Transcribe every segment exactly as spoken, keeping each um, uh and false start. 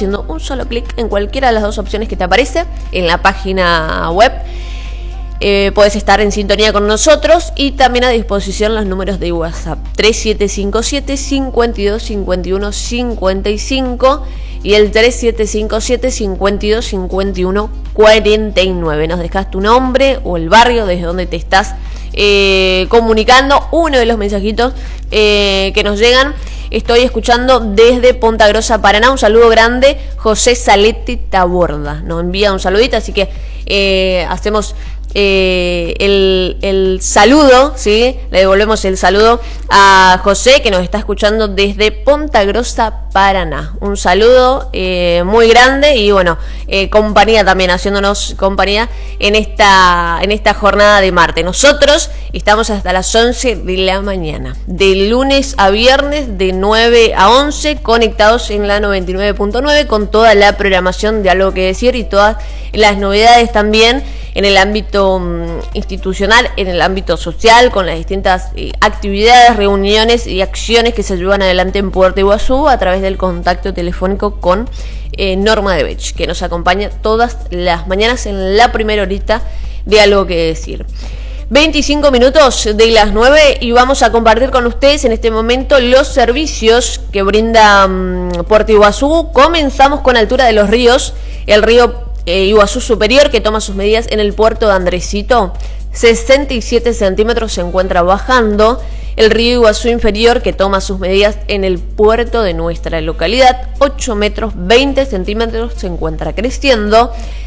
haciendo un solo clic en cualquiera de las dos opciones que te aparece en la página web. Eh, puedes estar en sintonía con nosotros y también a disposición los números de WhatsApp tres siete cinco siete, cinco dos, cinco uno, cinco cinco y el tres siete cinco siete, cinco dos, cinco uno, cuatro nueve. Nos dejas tu nombre o el barrio desde donde te estás eh, comunicando. Uno de los mensajitos eh, que nos llegan: estoy escuchando desde Ponta Grosa, Paraná. Un saludo grande, José Salete Taborda. Nos envía un saludito, así que eh, hacemos eh, el, el saludo, ¿sí? Le devolvemos el saludo a José, que nos está escuchando desde Ponta Grosa, Paraná. Un saludo eh, muy grande y bueno, eh, compañía también, haciéndonos compañía en esta, en esta jornada de martes. Nosotros estamos hasta las once de la mañana, de lunes a viernes, de nueve a once, conectados en la noventa y nueve punto nueve con toda la programación de Algo que Decir y todas las novedades también en el ámbito um, institucional, en el ámbito social, con las distintas eh, actividades, reuniones y acciones que se llevan adelante en Puerto Iguazú a través del contacto telefónico con eh, Norma de Bech, que nos acompaña todas las mañanas en la primera horita de Algo que Decir. veinticinco minutos de las nueve y vamos a compartir con ustedes en este momento los servicios que brinda um, Puerto Iguazú. Comenzamos con Altura de los Ríos, el río Eh, Iguazú Superior, que toma sus medidas en el puerto de Andresito, sesenta y siete centímetros, se encuentra bajando. El río Iguazú Inferior, que toma sus medidas en el puerto de nuestra localidad, ocho metros veinte centímetros, se encuentra creciendo.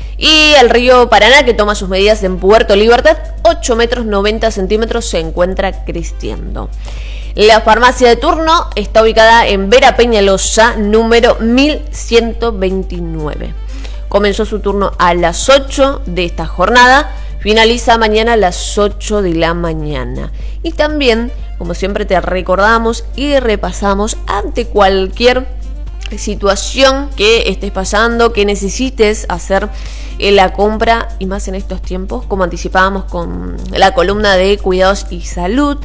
Y el río Paraná, que toma sus medidas en Puerto Libertad, ocho metros noventa centímetros, se encuentra creciendo. La farmacia de turno está ubicada en Vera Peñalosa, número mil ciento veintinueve. Comenzó su turno a las ocho de esta jornada, finaliza mañana a las ocho de la mañana. Y también, como siempre te recordamos y repasamos, ante cualquier situación que estés pasando, que necesites hacer eh, la compra, y más en estos tiempos, como anticipábamos con la columna de cuidados y salud,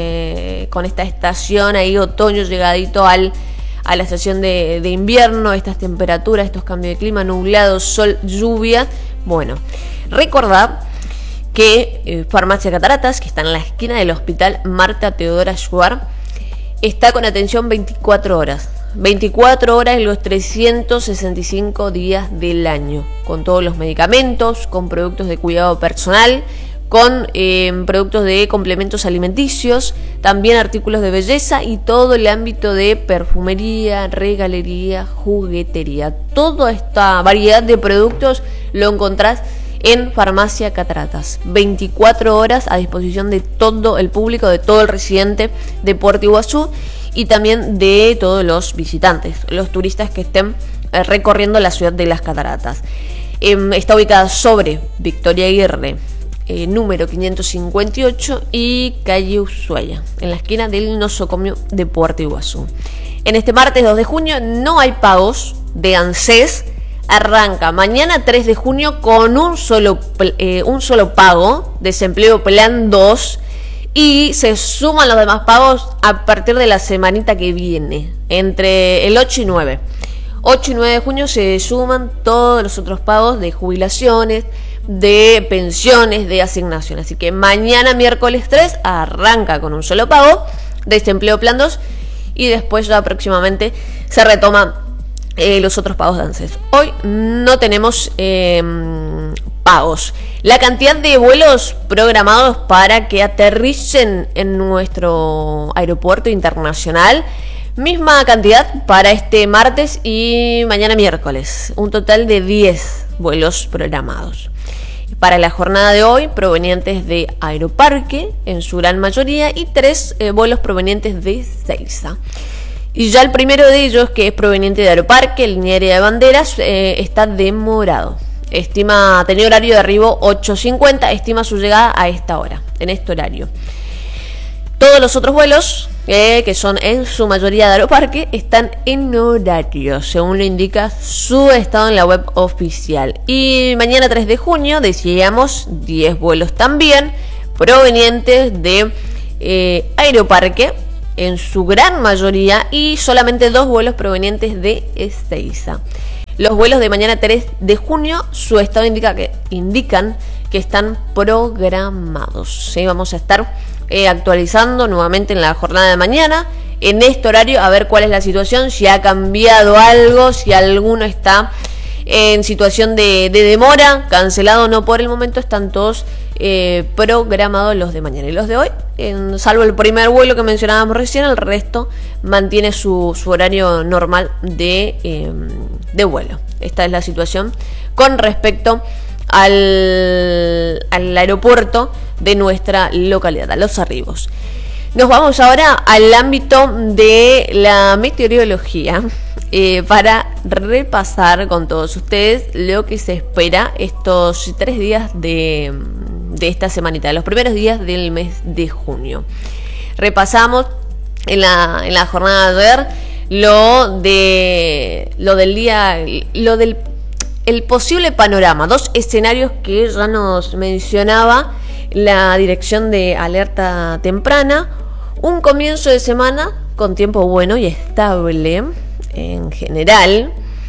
eh, con esta estación ahí, otoño llegadito al a la estación de, de invierno, estas temperaturas, estos cambios de clima, nublado, sol, lluvia. Bueno, recordad que eh, Farmacia Cataratas, que está en la esquina del Hospital Marta Teodora Schwartz, está con atención veinticuatro horas. veinticuatro horas en los trescientos sesenta y cinco días del año, con todos los medicamentos, con productos de cuidado personal, con eh, productos de complementos alimenticios, también artículos de belleza y todo el ámbito de perfumería, regalería, juguetería. Toda esta variedad de productos lo encontrás en Farmacia Cataratas. veinticuatro horas a disposición de todo el público, de todo el residente de Puerto Iguazú y también de todos los visitantes, los turistas que estén eh, recorriendo la ciudad de las Cataratas. Eh, está ubicada sobre Victoria Aguirre, Eh, número quinientos cincuenta y ocho y calle Ushuaia, en la esquina del nosocomio de Puerto Iguazú. En este martes dos de junio no hay pagos de ANSES. Arranca mañana tres de junio con un solo, eh, un solo pago, desempleo plan dos, y se suman los demás pagos a partir de la semanita que viene, entre el ocho y nueve. ocho y nueve de junio se suman todos los otros pagos de jubilaciones, de pensiones, de asignación. Así que mañana miércoles tres arranca con un solo pago de este empleo plan dos y después ya próximamente se retoma eh, los otros pagos de ANSES. Hoy no tenemos eh, pagos. La cantidad de vuelos programados para que aterricen en nuestro aeropuerto internacional, misma cantidad para este martes y mañana miércoles, un total de diez vuelos programados. Para la jornada de hoy, provenientes de Aeroparque, en su gran mayoría, y tres eh, vuelos provenientes de Seiza. Y ya el primero de ellos, que es proveniente de Aeroparque, línea aérea de Banderas, eh, está demorado. Estima, tenía horario de arribo ocho cincuenta, estima su llegada a esta hora, en este horario. Todos los otros vuelos, eh, que son en su mayoría de Aeroparque, están en horario, según lo indica su estado en la web oficial. Y mañana tres de junio, decíamos, diez vuelos también provenientes de eh, Aeroparque, en su gran mayoría, y solamente dos vuelos provenientes de Ezeiza. Los vuelos de mañana tres de junio, su estado indica que, indican que están programados. ¿Sí? Vamos a estar eh, actualizando nuevamente en la jornada de mañana, en este horario, a ver cuál es la situación, si ha cambiado algo, si alguno está en situación de, de demora, cancelado o no. Por el momento están todos eh, programados los de mañana. Y los de hoy, en, salvo el primer vuelo que mencionábamos recién, el resto mantiene su, su horario normal de, eh, de vuelo. Esta es la situación con respecto al, al aeropuerto de nuestra localidad, a los arribos. Nos vamos ahora al ámbito de la meteorología eh, para repasar con todos ustedes lo que se espera estos tres días de, de esta semanita, los primeros días del mes de junio. Repasamos en la, en la jornada de ayer lo de lo del día, lo del el posible panorama, dos escenarios que ya nos mencionaba la dirección de alerta temprana. Un comienzo de semana con tiempo bueno y estable en general.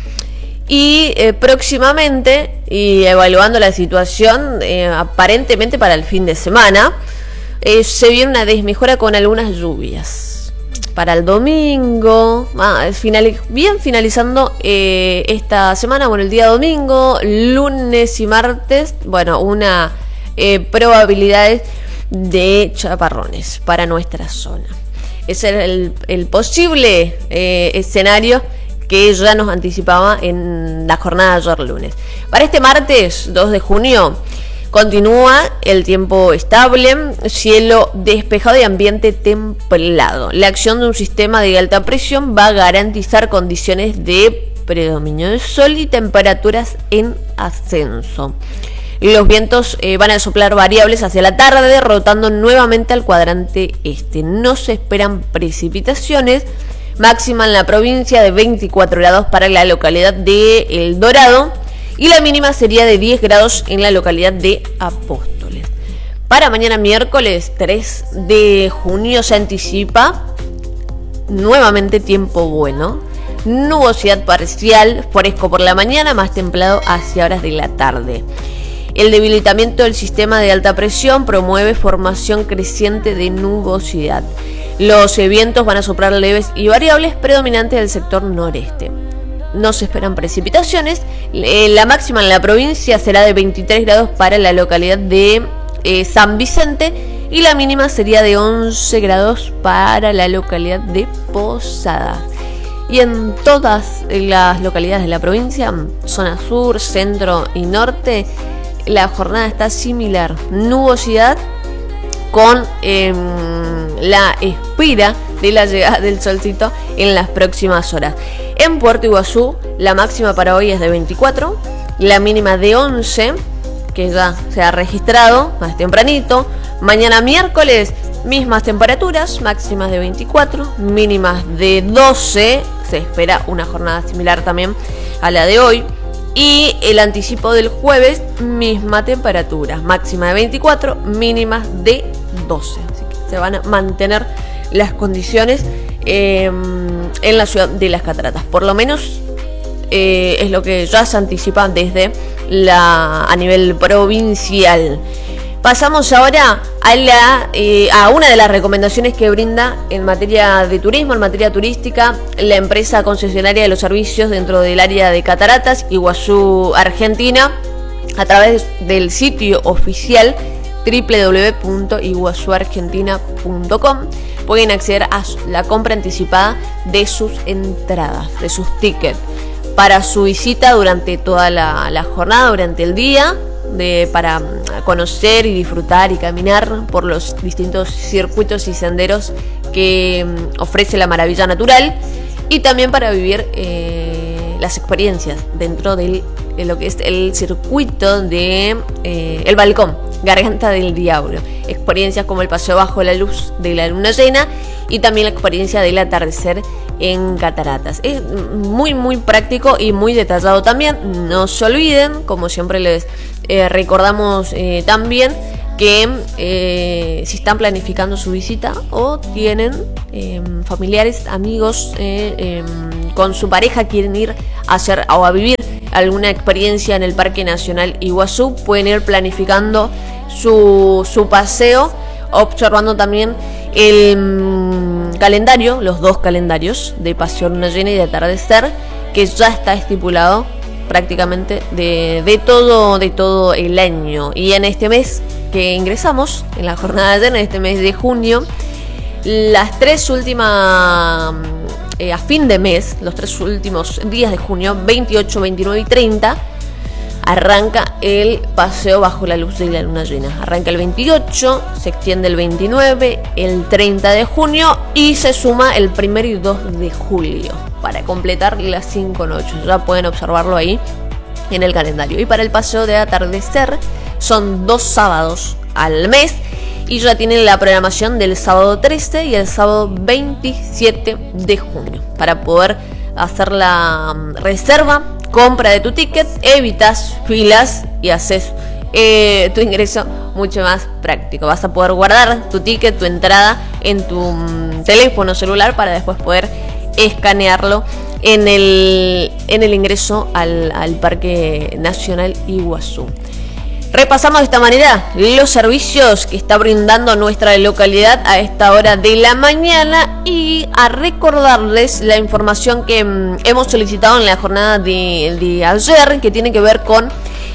Y eh, próximamente, y evaluando la situación, eh, aparentemente para el fin de semana, eh, se viene una desmejora con algunas lluvias. Para el domingo, ah, final, bien finalizando eh, esta semana, bueno, el día domingo, lunes y martes, bueno, una eh, probabilidades de chaparrones para nuestra zona. Ese era el, el posible eh, escenario que ya nos anticipaba en la jornada de ayer lunes. Para este martes dos de junio continúa el tiempo estable, cielo despejado y ambiente templado. La acción de un sistema de alta presión va a garantizar condiciones de predominio del sol y temperaturas en ascenso. Los vientos eh, van a soplar variables hacia la tarde, rotando nuevamente al cuadrante este. No se esperan precipitaciones. Máxima en la provincia de veinticuatro grados para la localidad de El Dorado y la mínima sería de diez grados en la localidad de Apóstoles. Para mañana miércoles tres de junio se anticipa nuevamente tiempo bueno. Nubosidad parcial, fresco por la mañana, más templado hacia horas de la tarde. El debilitamiento del sistema de alta presión promueve formación creciente de nubosidad. Los vientos van a soplar leves y variables, predominantes del sector noreste. No se esperan precipitaciones. La máxima en la provincia será de veintitrés grados para la localidad de eh, San Vicente y la mínima sería de once grados para la localidad de Posadas. Y en todas las localidades de la provincia, zona sur, centro y norte, la jornada está similar. Nubosidad con eh, la espera de la llegada del solcito en las próximas horas. En Puerto Iguazú, la máxima para hoy es de veinticuatro, la mínima de once, que ya se ha registrado más tempranito. Mañana miércoles, mismas temperaturas, máximas de veinticuatro, mínimas de doce. Se espera una jornada similar también a la de hoy. Y el anticipo del jueves, misma temperatura, máxima de veinticuatro, mínimas de doce. Así que se van a mantener las condiciones eh, en la ciudad de Las Cataratas. Por lo menos eh, es lo que ya se anticipa desde la a nivel provincial. Pasamos ahora a, la, eh, a una de las recomendaciones que brinda en materia de turismo, en materia turística, la empresa concesionaria de los servicios dentro del área de Cataratas, Iguazú Argentina, a través del sitio oficial doble u doble u doble u punto iguazú argentina punto com. Pueden acceder a la compra anticipada de sus entradas, de sus tickets, para su visita durante toda la, la jornada, durante el día. De, para conocer y disfrutar y caminar por los distintos circuitos y senderos que um, ofrece la maravilla natural, y también para vivir eh, las experiencias dentro del, de lo que es el circuito de eh, el balcón Garganta del Diablo. Experiencias como el paseo bajo la luz de la luna llena y también la experiencia del atardecer en Cataratas. Es muy muy práctico y muy detallado también. No se olviden, como siempre les eh, recordamos eh, también, que eh, si están planificando su visita o tienen eh, familiares, amigos, eh, eh, con su pareja quieren ir a hacer o a vivir alguna experiencia en el Parque Nacional Iguazú, pueden ir planificando su, su paseo, observando también el um, calendario, los dos calendarios de Paseo Luna Llena y de Atardecer, que ya está estipulado prácticamente de, de todo de todo el año. Y en este mes que ingresamos, en la jornada de ayer, en este mes de junio, las tres últimas, eh, a fin de mes, los tres últimos días de junio, veintiocho, veintinueve y treinta, arranca el paseo bajo la luz de la luna llena. Arranca el veintiocho, se extiende el veintinueve, el treinta de junio y se suma el primero y dos de julio para completar las cinco noches. Ya pueden observarlo ahí en el calendario. Y para el paseo de atardecer son dos sábados al mes y ya tienen la programación del sábado trece y el sábado veintisiete de junio para poder hacer la reserva, compra de tu ticket, evitas filas y haces eh, tu ingreso mucho más práctico. Vas a poder guardar tu ticket, tu entrada en tu um, teléfono celular para después poder escanearlo en el, en el ingreso al, al Parque Nacional Iguazú. Repasamos de esta manera los servicios que está brindando nuestra localidad a esta hora de la mañana y a recordarles la información que mm, hemos solicitado en la jornada de, de ayer, que tiene que ver con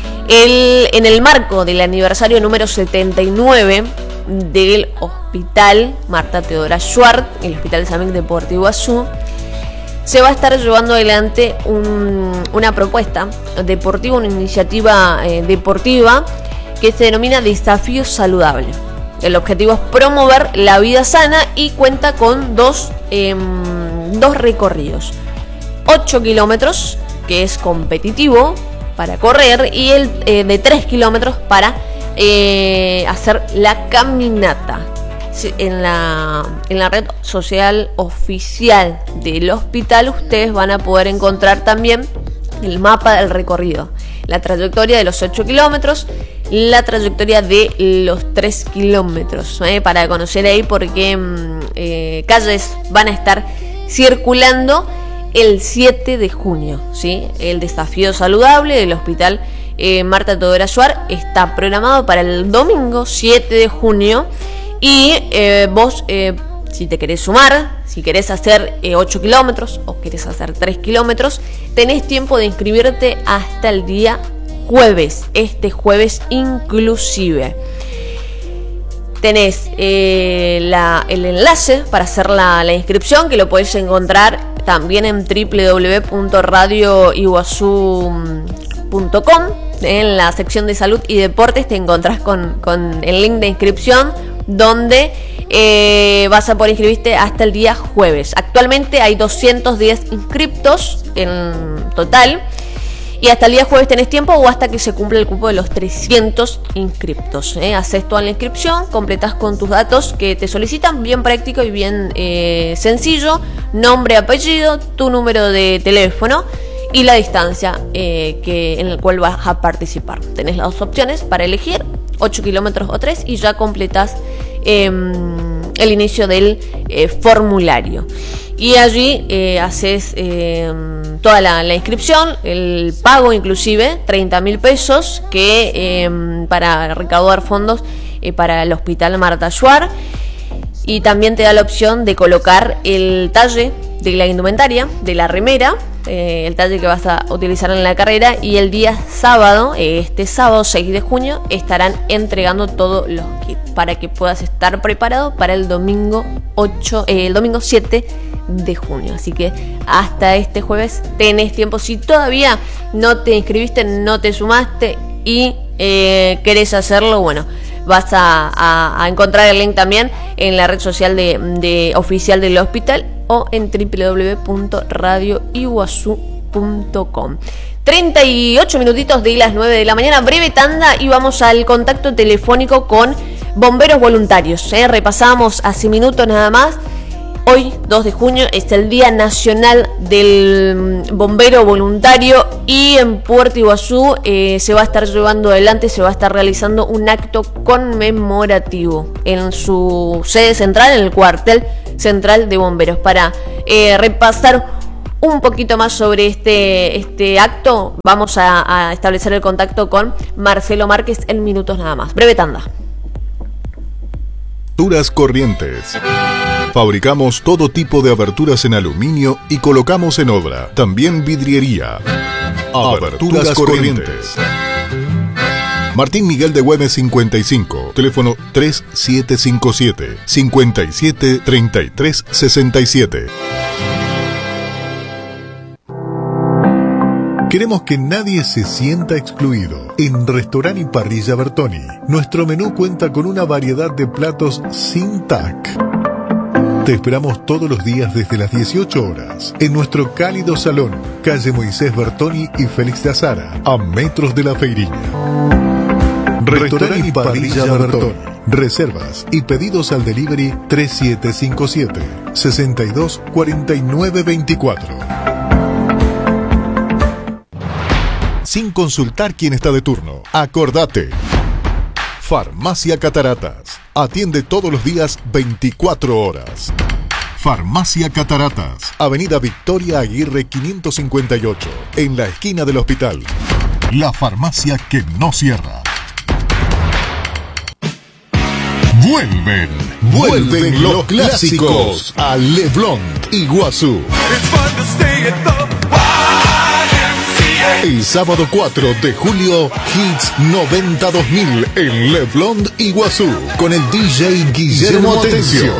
el, en el marco del aniversario número setenta y nueve del Hospital Marta Teodora Schwartz, el Hospital Samec de Puerto Iguazú. Se va a estar llevando adelante un, una propuesta deportiva, una iniciativa eh, deportiva que se denomina Desafío Saludable. El objetivo es promover la vida sana y cuenta con dos, eh, dos recorridos. ocho kilómetros, que es competitivo para correr, y el eh, de tres kilómetros para eh, hacer la caminata. En la, en la red social oficial del hospital ustedes van a poder encontrar también el mapa del recorrido, la trayectoria de los ocho kilómetros, la trayectoria de los tres kilómetros, ¿eh? Para conocer ahí porque eh, calles van a estar circulando el siete de junio, ¿sí? El desafío saludable del hospital eh, Marta Teodora Schwartz está programado para el domingo siete de junio. Y eh, vos, eh, si te querés sumar, si querés hacer eh, ocho kilómetros o querés hacer tres kilómetros, tenés tiempo de inscribirte hasta el día jueves, este jueves inclusive. Tenés eh, la, el enlace para hacer la, la inscripción, que lo podés encontrar también en doble u doble u doble u punto radio iguazú punto com. En la sección de salud y deportes te encontrás con, con el link de inscripción, donde eh, vas a poder inscribirte hasta el día jueves. Actualmente hay doscientos diez inscriptos en total y hasta el día jueves tenés tiempo o hasta que se cumpla el cupo de los trescientos inscriptos. ¿eh? Haces toda la inscripción, completás con tus datos que te solicitan, bien práctico y bien eh, sencillo: nombre, apellido, tu número de teléfono y la distancia eh, que, en la cual vas a participar. Tenés las dos opciones para elegir, ocho kilómetros o tres, y ya completás eh, el inicio del eh, formulario. Y allí eh, haces eh, toda la, la inscripción, el pago inclusive, treinta mil pesos, que eh, para recaudar fondos eh, para el Hospital Marta Schwartz. Y también te da la opción de colocar el talle de la indumentaria, de la remera, eh, el talle que vas a utilizar en la carrera, y el día sábado, eh, este sábado seis de junio, estarán entregando todos los kits para que puedas estar preparado para el domingo ocho, eh, el domingo siete de junio. Así que hasta este jueves tenés tiempo. Si todavía no te inscribiste, no te sumaste y eh, querés hacerlo, bueno, vas a, a, a encontrar el link también en la red social de, de oficial del hospital o en doble u doble u doble u punto radio iguazú punto com. treinta y ocho minutitos de las nueve de la mañana, breve tanda y vamos al contacto telefónico con bomberos voluntarios. ¿eh? Repasamos hace minutos nada más Hoy, dos de junio, es el Día Nacional del Bombero Voluntario y en Puerto Iguazú eh, se va a estar llevando adelante, se va a estar realizando un acto conmemorativo en su sede central, en el cuartel central de bomberos. Para eh, repasar un poquito más sobre este, este acto, vamos a, a establecer el contacto con Marcelo Márquez en minutos nada más. Breve tanda. Aberturas Corrientes. Fabricamos todo tipo de aberturas en aluminio y colocamos en obra. También vidriería. Aberturas Corrientes. Martín Miguel de Güemes cincuenta y cinco. Teléfono tres siete cinco siete, cinco siete tres tres seis siete. Queremos que nadie se sienta excluido. En Restaurant y Parrilla Bertoni, nuestro menú cuenta con una variedad de platos sin T A C. Te esperamos todos los días desde las dieciocho horas en nuestro cálido salón, calle Moisés Bertoni y Félix de Azara, a metros de la Feiriña. Restaurant y Parrilla Bertoni. Reservas y pedidos al delivery tres siete cinco siete, seis dos cuatro nueve dos cuatro. Sin consultar quién está de turno. Acordate. Farmacia Cataratas. Atiende todos los días veinticuatro horas. Farmacia Cataratas. Avenida Victoria Aguirre quinientos cincuenta y ocho. En la esquina del hospital. La farmacia que no cierra. Vuelven. Vuelven los clásicos a Le Blond Iguazú. El sábado cuatro de julio, Hits noventa dos mil en Le Blond Iguazú, con el D J Guillermo Atencio.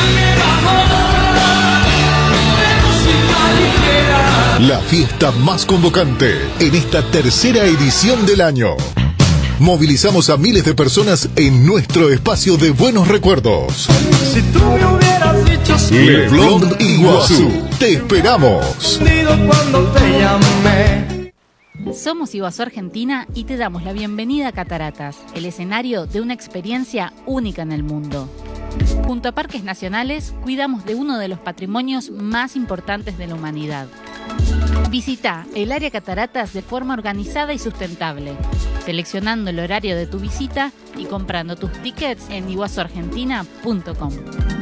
La fiesta más convocante en esta tercera edición del año. Movilizamos a miles de personas en nuestro espacio de buenos recuerdos. Si tú me hubieras dicho Le Blond Iguazú, te esperamos. Cuando te llamé. Somos Iguazú Argentina y te damos la bienvenida a Cataratas, el escenario de una experiencia única en el mundo. Junto a Parques Nacionales, cuidamos de uno de los patrimonios más importantes de la humanidad. Visita el área Cataratas de forma organizada y sustentable, seleccionando el horario de tu visita y comprando tus tickets en iguazu argentina punto com.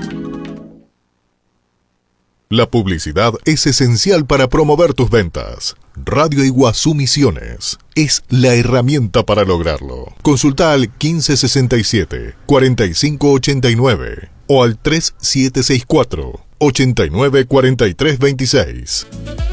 La publicidad es esencial para promover tus ventas. Radio Iguazú Misiones es la herramienta para lograrlo. Consulta al quince sesenta y siete, cuarenta y cinco ochenta y nueve o al tres siete seis cuatro, ochenta y nueve cuarenta y tres veintiséis.